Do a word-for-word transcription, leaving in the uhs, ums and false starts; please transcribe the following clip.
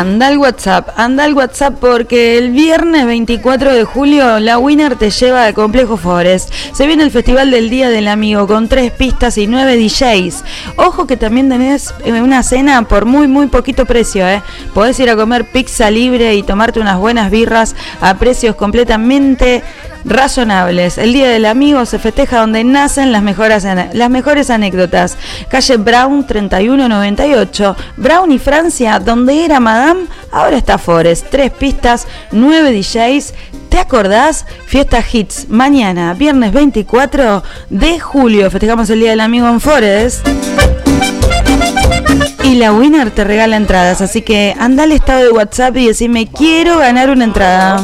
Anda al WhatsApp, anda al WhatsApp porque el viernes veinticuatro de julio la Winner te lleva al Complejo Forest. Se viene el Festival del Día del Amigo con tres pistas y nueve D Js. Ojo que también tenés una cena por muy muy poquito precio, ¿eh? Podés ir a comer pizza libre y tomarte unas buenas birras a precios completamente razonables. El Día del Amigo se festeja donde nacen las mejores, las mejores anécdotas. Calle Brown treinta y uno noventa y ocho. Brown y Francia, donde era Madame, ahora está Forest. Tres pistas, nueve D Js. ¿Te acordás? Fiesta Hits, mañana, viernes veinticuatro de julio. Festejamos el Día del Amigo en Forest. Y la Winner te regala entradas, así que anda al estado de WhatsApp y decime, quiero ganar una entrada.